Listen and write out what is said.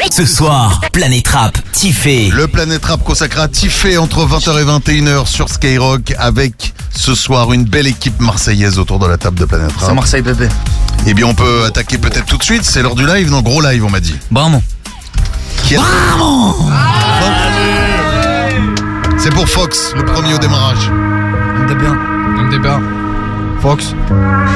Ce soir, Planète Rap, Tiffé. Le Planète Rap consacré à Tiffé entre 20h et 21h sur Skyrock avec ce soir une belle équipe marseillaise autour de la table de Planète Rap. C'est Marseille bébé. Eh bien on peut attaquer peut-être tout de suite, c'est l'heure du live, non gros live on m'a dit. Bravo. C'est pour Fox, le premier au démarrage. On est bien. On débat. Fox.